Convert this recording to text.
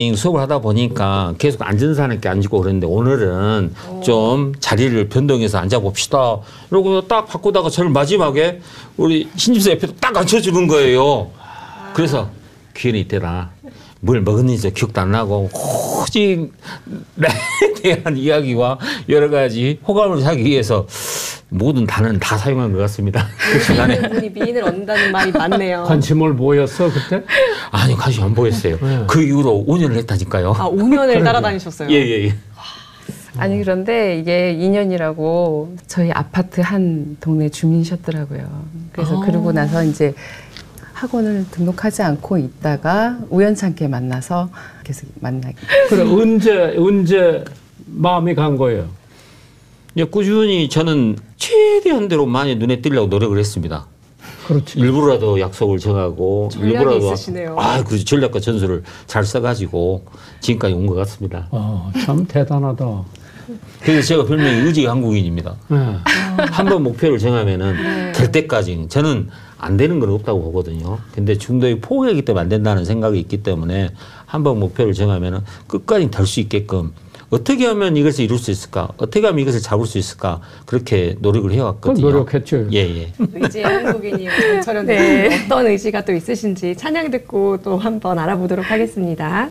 수업을 하다 보니까 계속 앉은 사람께 앉고 그랬는데 오늘은 좀 자리를 변동해서 앉아봅시다. 이러고 딱 바꾸다가 저를 마지막에 우리 신집사 옆에 딱 앉혀주는 거예요. 그래서 기회는 이때다. 뭘 먹었는지 기억도 안 나고 오직 나에 대한 이야기와 여러 가지 호감을 사기 위해서 모든 단어는 다 사용한 것 같습니다. 그 시간에. 분이 미인을 얻는다는 말이 많네요. 관심을 보였어 그때? 아니 관심 안 보였어요. 네. 그 이후로 5년을 했다니까요. 아, 5년을 따라다니셨어요. 예. 아니 그런데 이게 인연이라고 저희 아파트 한 동네 주민이셨더라고요. 그래서 그러고 나서 이제 학원을 등록하지 않고 있다가 우연찮게 만나서 계속 만나게. 그래 언제 마음이 간 거예요? 예, 꾸준히 저는 최대한대로 많이 눈에 띄려고 노력을 했습니다. 그렇지. 일부라도 약속을 정하고 전략이 일부라도 있으시네요. 그렇죠. 전략과 전술을 잘 써가지고 지금까지 온 것 같습니다. 참 대단하다. 그래서 제가 별명이 의지 한국인입니다. 네. 한 번 목표를 정하면은 될 때까지 저는 안 되는 건 없다고 보거든요. 근데 중도의 포기이기 때문에 안 된다는 생각이 있기 때문에 한 번 목표를 정하면은 끝까지 될 수 있게끔 어떻게 하면 이것을 이룰 수 있을까? 어떻게 하면 이것을 잡을 수 있을까? 그렇게 노력을 해왔거든요. 노력했죠. 예. 의지의 한국인이 전철현 어떤 의지가 또 있으신지 찬양 듣고 또 한번 알아보도록 하겠습니다.